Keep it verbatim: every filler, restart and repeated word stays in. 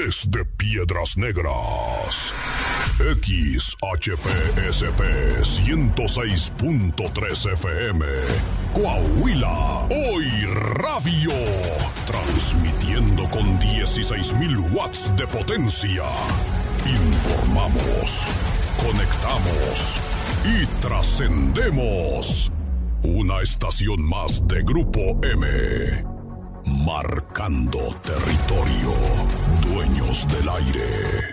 desde Piedras Negras. X H P S P ciento seis punto tres F M, Coahuila, hoy radio, transmitiendo con dieciséis mil watts de potencia. Informamos, conectamos y trascendemos. Una estación más de Grupo M, marcando territorio, dueños del aire.